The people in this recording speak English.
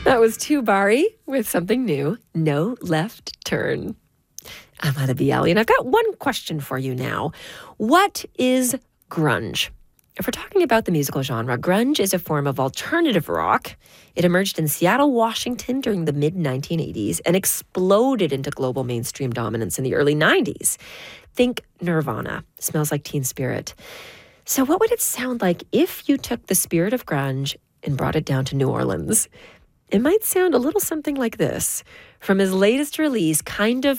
That was Tubari with something new, No Left Turn. I'm Heather Bialy, and I've got one question for you now. What is grunge? If we're talking about the musical genre, grunge is a form of alternative rock. It emerged in Seattle, Washington during the mid-1980s and exploded into global mainstream dominance in the early 90s. Think Nirvana, Smells Like Teen Spirit. So what would it sound like if you took the spirit of grunge and brought it down to New Orleans? It might sound a little something like this. From his latest release, Kind of